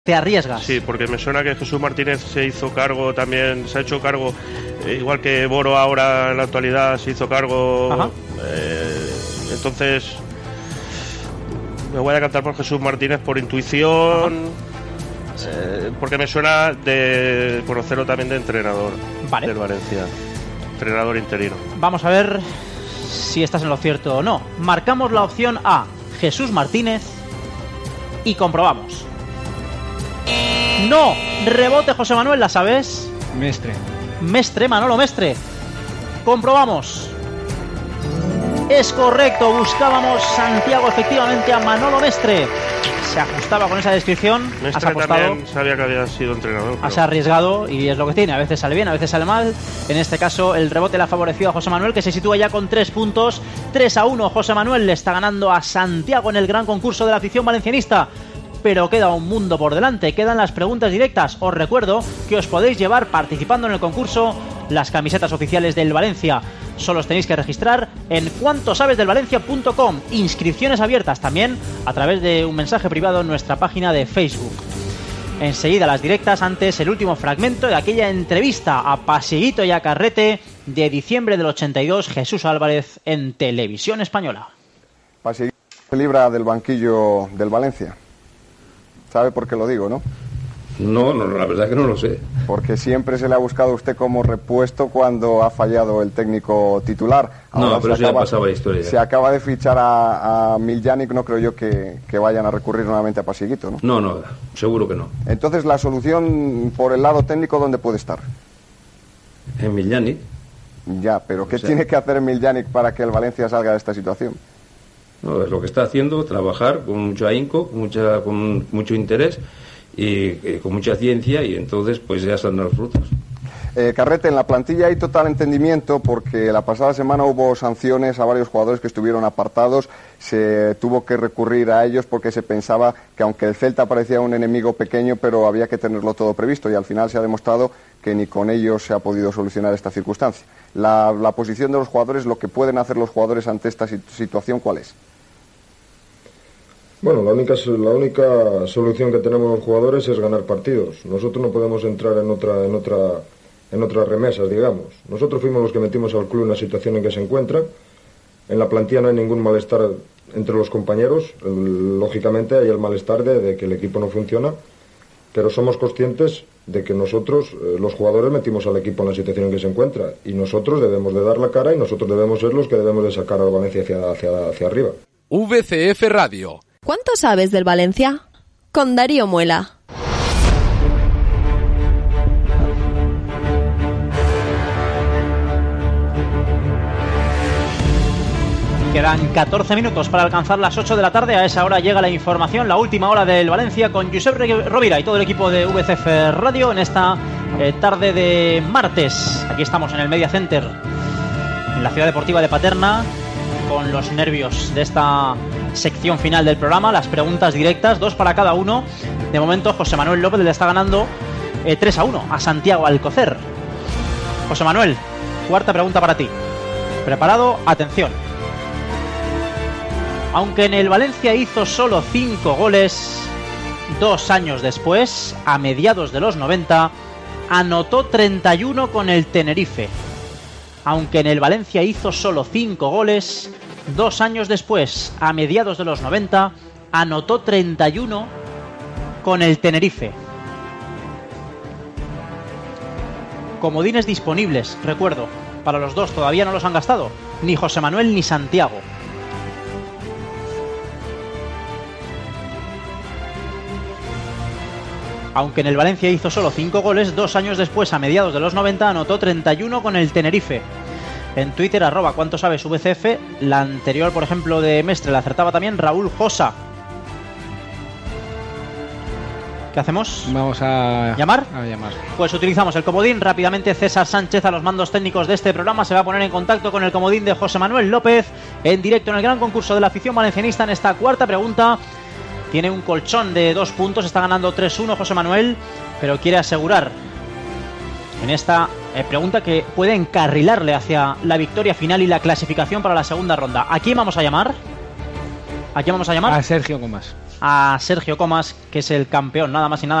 te arriesgas. Sí, porque me suena que Jesús Martínez se hizo cargo también, se ha hecho cargo, igual que Boro ahora en la actualidad se hizo cargo. Entonces me voy a decantar por Jesús Martínez por intuición, porque me suena de conocerlo también de entrenador del Valencia, entrenador interino. Vamos a ver si estás en lo cierto o no. Marcamos la opción A, Jesús Martínez, y comprobamos. No, rebote José Manuel, ¿la sabes? Mestre, Manolo Mestre. Comprobamos. Es correcto, buscábamos Santiago efectivamente a Manolo Mestre. Se ajustaba con esa descripción. Mestre también sabía que había sido entrenador. Has arriesgado y es lo que tiene. A veces sale bien, a veces sale mal. En este caso el rebote le ha favorecido a José Manuel, que se sitúa ya con 3 puntos. 3-1. José Manuel le está ganando a Santiago en el gran concurso de la afición valencianista. Pero queda un mundo por delante, quedan las preguntas directas. Os recuerdo que os podéis llevar, participando en el concurso, las camisetas oficiales del Valencia. Solo os tenéis que registrar en cuantosabesdelvalencia.com. Inscripciones abiertas también a través de un mensaje privado en nuestra página de Facebook. Enseguida las directas, antes el último fragmento de aquella entrevista a Pasiguito y a Carrete de diciembre del 82, Jesús Álvarez en Televisión Española. Pasiguito se libra del banquillo del Valencia. ¿Sabe por qué lo digo, no? No, la verdad es que no lo sé. Porque siempre se le ha buscado a usted como repuesto cuando ha fallado el técnico titular. Ahora pero eso ya pasaba la historia. Se acaba de fichar a Miljanic, no creo yo que vayan a recurrir nuevamente a Pasiguito, ¿no? No, seguro que no. Entonces, la solución por el lado técnico, ¿dónde puede estar? En Miljanic. Ya, pero ¿qué tiene que hacer Miljanic para que el Valencia salga de esta situación? No, es lo que está haciendo, trabajar con mucho ahínco, con mucho interés y con mucha ciencia, y entonces pues ya están los frutos. Carrete, en la plantilla hay total entendimiento porque la pasada semana hubo sanciones a varios jugadores que estuvieron apartados, se tuvo que recurrir a ellos porque se pensaba que aunque el Celta parecía un enemigo pequeño, pero había que tenerlo todo previsto, y al final se ha demostrado que ni con ellos se ha podido solucionar esta circunstancia. La posición de los jugadores, lo que pueden hacer los jugadores ante esta situación, ¿cuál es? Bueno, la única solución que tenemos los jugadores es ganar partidos. Nosotros no podemos entrar en otras remesas, digamos. Nosotros fuimos los que metimos al club en la situación en que se encuentra. En la plantilla no hay ningún malestar entre los compañeros. Lógicamente hay el malestar de que el equipo no funciona, pero somos conscientes de que nosotros, los jugadores, metimos al equipo en la situación en que se encuentra, y nosotros debemos de dar la cara y nosotros debemos ser los que debemos de sacar al Valencia hacia arriba. VCF Radio. ¿Cuánto sabes del Valencia? Con Darío Muela. Quedan 14 minutos para alcanzar las 8 de la tarde. A esa hora llega la información, la última hora del Valencia, con Josep Rovira y todo el equipo de VCF Radio en esta tarde de martes. Aquí estamos en el Media Center, en la ciudad deportiva de Paterna, con los nervios de esta sección final del programa. Las preguntas directas, 2 para cada uno. De momento José Manuel López le está ganando 3-1 a Santiago Alcocer. José Manuel, cuarta pregunta para ti. ¿Preparado? Atención. Aunque en el Valencia hizo solo 5 goles, 2 años después, a mediados de los 90, anotó 31 con el Tenerife. Aunque en el Valencia hizo solo 5 goles, 2 años después, a mediados de los 90, anotó 31 con el Tenerife. Comodines disponibles, recuerdo, para los dos, todavía no los han gastado, ni José Manuel ni Santiago. Aunque en el Valencia hizo solo 5 goles, 2 años después, a mediados de los 90, anotó 31 con el Tenerife. En Twitter, @cuánto sabes VCF. La anterior, por ejemplo, de Mestre, la acertaba también Raúl Josa. ¿Qué hacemos? Vamos a ¿llamar? A llamar. Pues utilizamos el comodín. Rápidamente César Sánchez, a los mandos técnicos de este programa, se va a poner en contacto con el comodín de José Manuel López, en directo en el gran concurso de la afición valencianista, en esta cuarta pregunta. Tiene un colchón de 2 puntos, está ganando 3-1 José Manuel, pero quiere asegurar en esta pregunta que puede encarrilarle hacia la victoria final y la clasificación para la segunda ronda. ¿A quién vamos a llamar? ¿A quién vamos a llamar? A Sergio Comas. a Sergio Comas, que es el campeón, nada más y nada